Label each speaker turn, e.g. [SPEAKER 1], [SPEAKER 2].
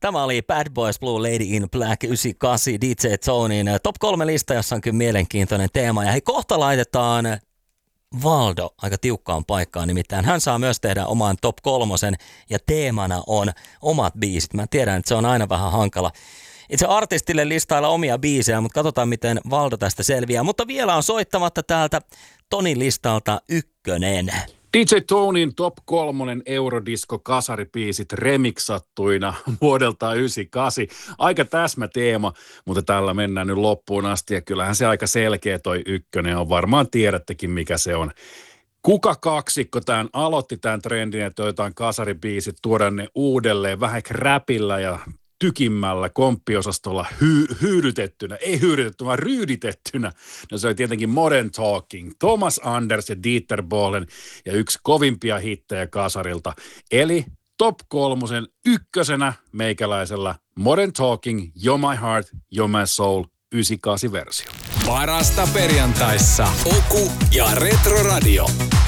[SPEAKER 1] Tämä oli Bad Boys Blue Lady in Black 98 DJ Tonin top 3 lista, jossa on kyllä mielenkiintoinen teema. Ja hei, kohta laitetaan Valdo aika tiukkaan paikkaan, nimittäin hän saa myös tehdä oman top 3 ja teemana on omat biisit. Mä tiedän, että se on aina vähän hankala itse artistille listailla omia biisejä, mutta katsotaan miten Valdo tästä selviää. Mutta vielä on soittamatta täältä Tonin listalta ykkönen.
[SPEAKER 2] DJ Tonin top 3 eurodisco-kasaribiisit remiksattuina vuodelta 98. Aika täsmä teema, mutta tällä mennään nyt loppuun asti ja kyllähän se aika selkeä toi ykkönen on. Varmaan tiedättekin mikä se on. Kuka kaksikko tämän aloitti tämän trendin, että jotain kasaribiisit tuodaan ne uudelleen vähän räpillä ja tykimmällä komppiosastolla hyydytettynä, ei hyydytetty, vaan ryyditettynä. No se oli tietenkin Modern Talking, Thomas Anders ja Dieter Bohlen ja yksi kovimpia hittejä kasarilta. Eli top 3 ykkösenä meikäläisellä Modern Talking, You're My Heart, You're My Soul, 98 versio.
[SPEAKER 3] Parasta perjantaissa. Oku ja Retro Radio.